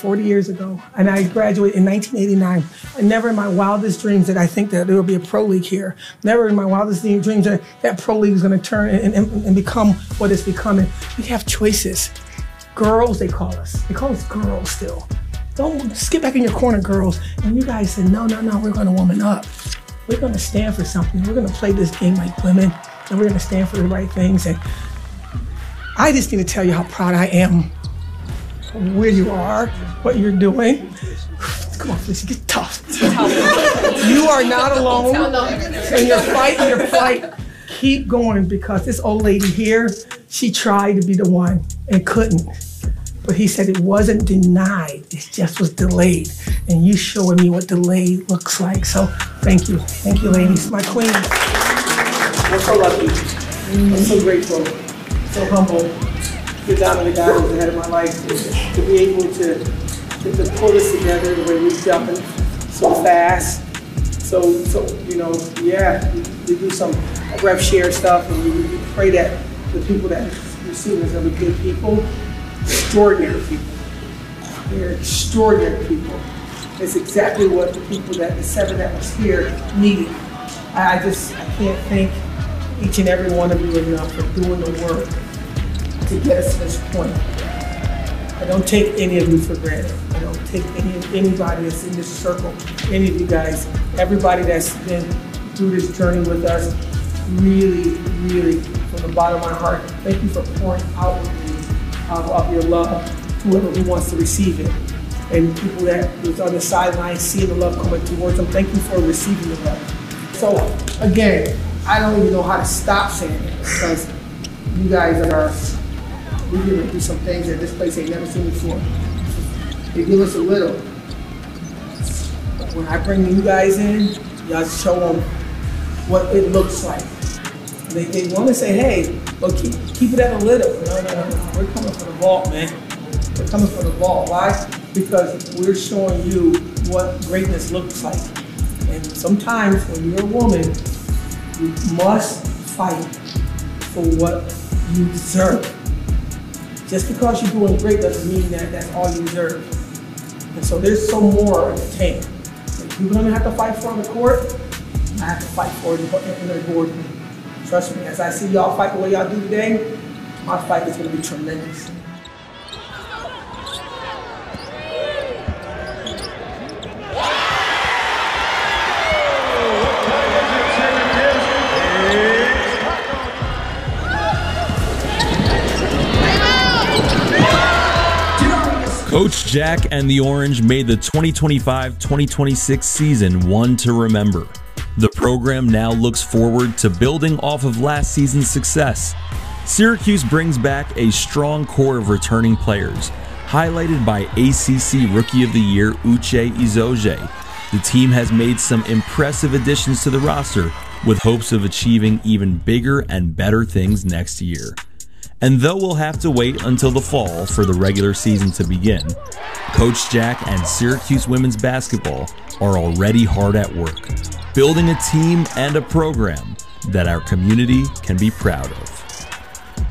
40 years ago, and I graduated in 1989. And never in my wildest dreams did I think that there would be a pro league here. Never in my wildest dreams that pro league is going to turn and become what it's becoming. We have choices. Girls, they call us. They call us girls still. Don't just get back in your corner, girls. And you guys said, no, we're going to woman up. We're going to stand for something. We're going to play this game like women, and we're going to stand for the right things. And I just need to tell you how proud I am of where you are, what you're doing. Come on, Felicia, get tough. You are not alone in your fight, Keep going, because this old lady here, she tried to be the one and couldn't. But he said it wasn't denied, it just was delayed. And you showing me what delayed looks like. So thank you. Thank you, ladies. My queen. I'm so lucky. I'm so grateful, so humble. Get down to the guy who's ahead of my life, to be able to pull this together the way we're jumping so fast. So you know, yeah, we do some rev share stuff, and we pray that the people that receive us are good people, extraordinary people. They're extraordinary people. It's exactly what the people that the 7 that was here needed. I can't thank each and every one of you enough for doing the work to get us to this point. I don't take any of you for granted. I don't take anybody that's in this circle, any of you guys, everybody that's been through this journey with us, really, from the bottom of my heart, thank you for pouring out with me of your love to whoever who wants to receive it. And people that was on the sidelines seeing the love coming towards them, thank you for receiving the love. So again, I don't even know how to stop saying it, because you guys we're going to do some things that this place ain't never seen before. They give us a little. But when I bring you guys in, y'all show them what it looks like. They want to say, hey, well, keep it at a little. No. We're coming for the vault, man. We're coming for the vault. Why? Because we're showing you what greatness looks like. And sometimes when you're a woman, you must fight for what you deserve. Just because you're doing great doesn't mean that that's all you deserve. And so there's some more in the tank. If you're going to have to fight for on the court, I have to fight for it in the boardroom. Trust me, as I see y'all fight the way y'all do today, my fight is going to be tremendous. Coach Jack and the Orange made the 2025-2026 season one to remember. The program now looks forward to building off of last season's success. Syracuse brings back a strong core of returning players, highlighted by ACC Rookie of the Year Uche Izoje. The team has made some impressive additions to the roster, with hopes of achieving even bigger and better things next year. And though we'll have to wait until the fall for the regular season to begin, Coach Jack and Syracuse women's basketball are already hard at work, building a team and a program that our community can be proud of.